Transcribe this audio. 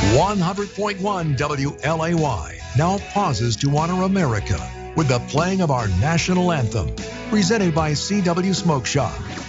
100.1 WLAY now pauses to honor America with the playing of our national anthem, presented by CW Smoke Shop.